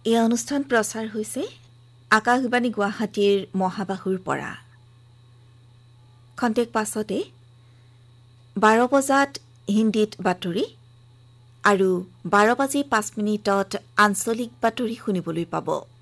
এই অনুষ্ঠান প্ৰচাৰ হৈছে আকাশবাণী গুৱাহাটীৰ মহাবাহুৰ পৰা। খন্তেক পাছতে 12 বজাত হিন্দীত বাতৰি আৰু 12 বাজি 5 মিনিটত আঞ্চলিক বাতৰি শুনিবলৈ পাব।